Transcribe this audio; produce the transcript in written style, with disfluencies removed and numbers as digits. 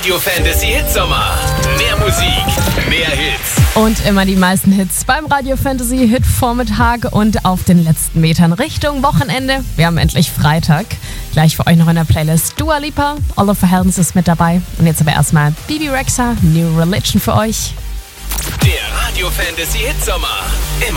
Radio Fantasy Hitsommer. Mehr Musik, mehr Hits. Und immer die meisten Hits beim Radio Fantasy Hit Vormittag und auf den letzten Metern Richtung Wochenende. Wir haben endlich Freitag. Gleich für euch noch in der Playlist Dua Lipa, Oliver Heldens ist mit dabei. Und jetzt aber erstmal Bebe Rexha, New Religion für euch. Der Radio Fantasy Hitsommer.